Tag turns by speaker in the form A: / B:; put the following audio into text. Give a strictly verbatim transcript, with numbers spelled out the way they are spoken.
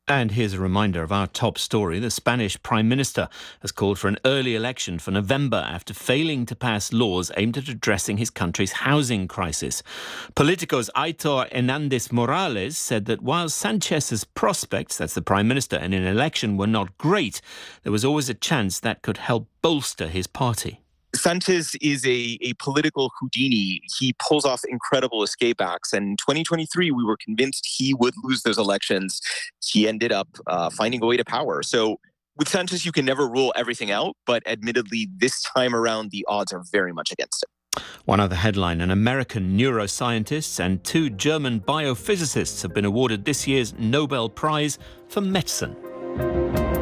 A: And here's a reminder of our top story. The Spanish Prime Minister has called for an early election for November after failing to pass laws aimed at addressing his country's housing crisis. Politico's Aitor Hernández Morales said that while Sanchez's prospects, that's the Prime Minister, in an election were not great, there was always a chance that could help bolster his party.
B: Sanchez is a, a political Houdini. He pulls off incredible escape acts. And in twenty twenty-three, we were convinced he would lose those elections. He ended up uh, finding a way to power. So with Sanchez, you can never rule everything out. But admittedly, this time around, the odds are very much against him.
A: One other headline, an American neuroscientist and two German biophysicists have been awarded this year's Nobel Prize for Medicine.